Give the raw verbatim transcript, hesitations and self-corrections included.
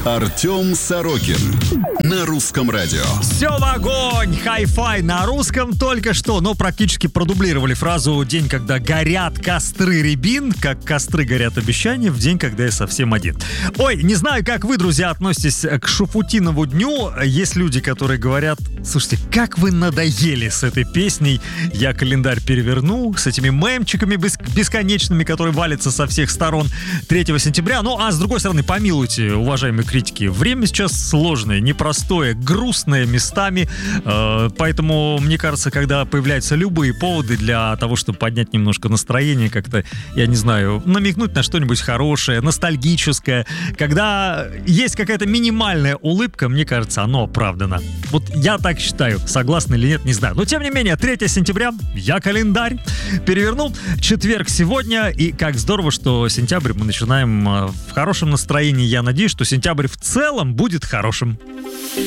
Артем Сорокин на русском радио. Все в огонь! Хай-фай на русском только что, но практически продублировали фразу «День, когда горят костры рябин», как костры горят обещания в день, когда я совсем один. Ой, не знаю, как вы, друзья, относитесь к Шуфутинову дню. Есть люди, которые говорят: слушайте, как вы надоели с этой песней. Я календарь переверну, с этими мемчиками бесконечными, которые валятся со всех сторон третьего сентября. Ну, а с другой стороны, помилуйте, уважаемые критики, время сейчас сложное, непростое, грустное местами, э, поэтому, мне кажется, когда появляются любые поводы для того, чтобы поднять немножко настроение, как-то, я не знаю, намекнуть на что-нибудь хорошее, ностальгическое, когда есть какая-то минимальная улыбка, мне кажется, оно оправдано. Вот я так считаю, согласны или нет, не знаю. Но, тем не менее, третьего сентября, я календарь перевернул, четверг сегодня, и как здорово, что сентябрь мы начинаем в хорошем настроении. Я надеюсь, что сентябрь в целом будет хорошим.